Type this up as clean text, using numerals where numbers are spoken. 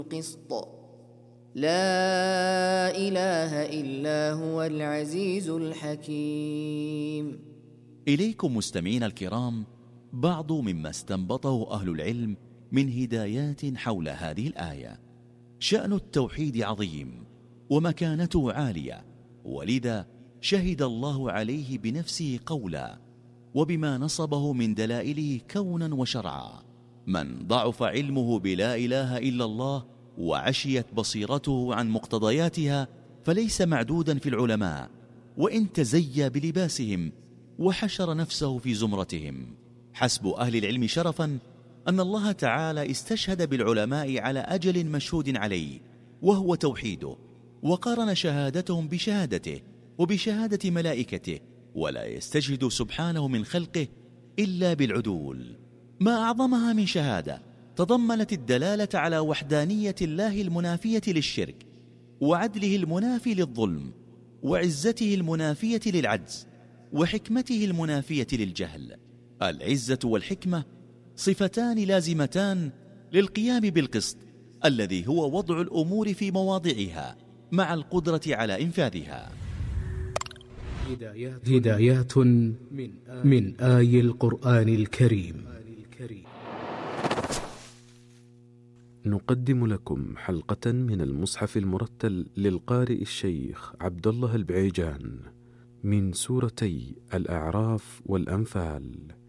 القسط لا إله إلا هو العزيز الحكيم. إليكم مستمعين الكرام بعض مما استنبطه أهل العلم من هدايات حول هذه الآية. شأن التوحيد عظيم ومكانته عالية، ولذا شهد الله عليه بنفسه قولا وبما نصبه من دلائله كونا وشرعا. من ضعف علمه بلا إله إلا الله وعشيت بصيرته عن مقتضياتها فليس معدودا في العلماء، وإن تزيى بلباسهم وحشر نفسه في زمرتهم. حسب أهل العلم شرفا أن الله تعالى استشهد بالعلماء على أجل مشهود عليه وهو توحيده، وقارن شهادتهم بشهادته وبشهادة ملائكته، ولا يستشهد سبحانه من خلقه إلا بالعدول. ما أعظمها من شهادة تضمنت الدلالة على وحدانية الله المنافية للشرك، وعدله المنافي للظلم، وعزته المنافية للعجز، وحكمته المنافية للجهل. العزة والحكمة صفتان لازمتان للقيام بالقسط الذي هو وضع الأمور في مواضعها مع القدرة على إنفاذها. هدايات من آي القرآن الكريم. نقدم لكم حلقة من المصحف المرتل للقارئ الشيخ عبد الله البعيجان من سورتي الأعراف والأنفال.